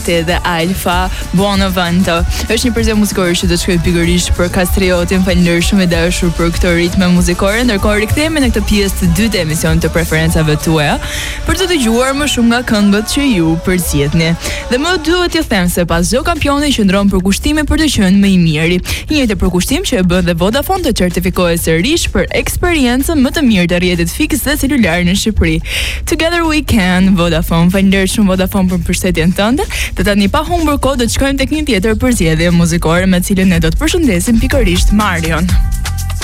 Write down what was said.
dhe Alfa Buonavento. Është një përzierje muzikore që do të shkoj pikërisht për Kastriotin. Faleminderit shumë i dashur për këtë ritme muzikore. Ndërkohë rikthehemi në këtë pjesë të dytë të emisionit të preferencave tuaja për të dëgjuar më shumë nga këngët që ju përzihetni. Dhe më duhet t'ju them se pas çdo kampioni qëndron për kushtime për të qenë më i miri. Një njëjtë përkushtim që e bën dhe Vodafone të certifikohet sërish për eksperiencën më të mirë të rrjetit fiks dhe celular në Shqipëri. Together we can, Vodafone. Faleminderit shumë Vodafone për mbështetjen tënde. Dhe tani pa humbur kohë do të shkojmë tek një tjetër përzgjedhje muzikore me cilën ne do të përshëndesim pikërisht Marion.